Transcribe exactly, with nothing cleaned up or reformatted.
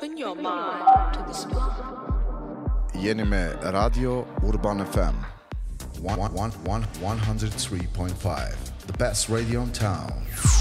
Open your mind to the sublime. Jeni me Radio Urban F M one oh three point five, the best radio in town.